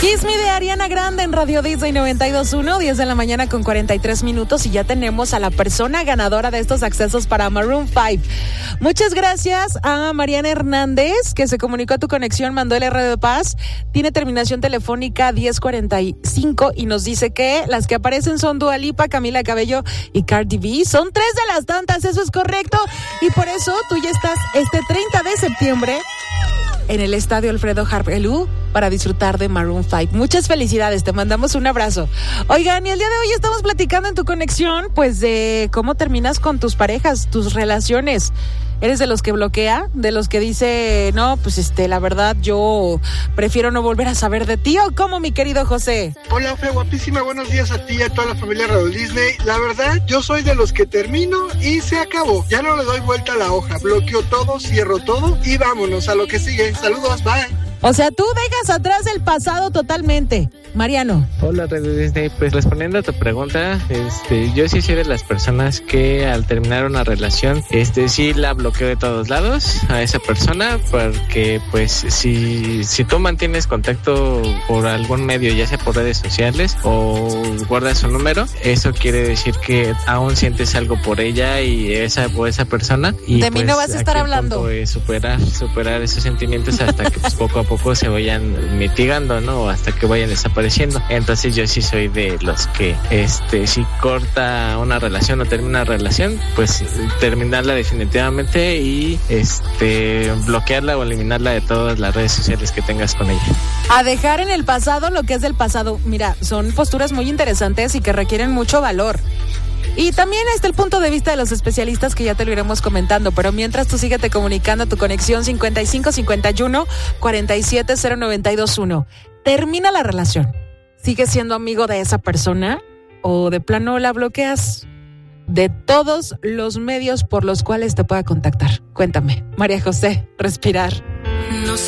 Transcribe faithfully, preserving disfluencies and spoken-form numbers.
Kiss Me de Ariana Grande en Radio Disney noventa y dos punto uno, diez de la mañana con cuarenta y tres minutos, y ya tenemos a la persona ganadora de estos accesos para Maroon cinco. Muchas gracias a Mariana Hernández, que se comunicó a tu conexión, mandó el R de Paz, tiene terminación telefónica diez cuarenta y cinco y nos dice que las que aparecen son Dua Lipa, Camila Cabello y Cardi B. Son tres de las tantas, eso es correcto, y por eso tú ya estás este treinta de septiembre en el Estadio Alfredo Harpelú para disfrutar de Maroon cinco. Muchas felicidades, te mandamos un abrazo. Oigan, y el día de hoy estamos platicando en tu conexión, pues de cómo terminas con tus parejas, tus relaciones. ¿Eres de los que bloquea? ¿De los que dice, no, pues este, la verdad, yo prefiero no volver a saber de ti? ¿O cómo, mi querido José? Hola, Fe, guapísima, buenos días a ti y a toda la familia Radio Disney. La verdad, yo soy de los que termino y se acabó. Ya no le doy vuelta a la hoja, bloqueo todo, cierro todo y vámonos a lo que sigue. Saludos, bye. O sea, tú dejas atrás el pasado totalmente. Mariano. Hola, Radio Disney. Pues respondiendo a tu pregunta, este, yo sí soy de las personas que al terminar una relación, este, sí la bloqueo de todos lados a esa persona, porque pues si, si tú mantienes contacto por algún medio, ya sea por redes sociales o guardas su número, eso quiere decir que aún sientes algo por ella y esa o esa persona. Y de mí pues, no vas a estar hablando. Es superar, superar esos sentimientos hasta que pues, poco a poco se vayan mitigando, ¿no? O hasta que vayan desapareciendo. Entonces yo sí soy de los que este si corta una relación o termina una relación, pues terminarla definitivamente y este bloquearla o eliminarla de todas las redes sociales que tengas con ella. A dejar en el pasado lo que es del pasado. Mira, son posturas muy interesantes y que requieren mucho valor. Y también está el punto de vista de los especialistas, que ya te lo iremos comentando, pero mientras tú síguete comunicando a tu conexión cincuenta y cinco cincuenta y uno cuarenta y siete cero noventa y dos uno. Termina la relación. ¿Sigues siendo amigo de esa persona o de plano la bloqueas de todos los medios por los cuales te pueda contactar? Cuéntame. María José, respirar. No